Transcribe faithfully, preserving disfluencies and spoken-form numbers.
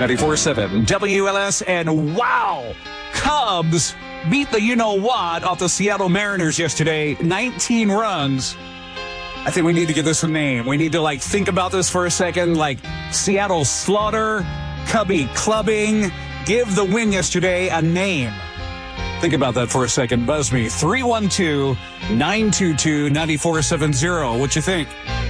ninety-four point seven W L S, and wow, Cubs beat the you-know-what off the Seattle Mariners yesterday, nineteen runs. I think we need to give this a name. We need to, like, think about this for a second, like Seattle Slaughter, Cubby Clubbing. Give the win yesterday a name. Think about that for a second. Buzz me, three one two, nine two two, nine four seven zero. What you think?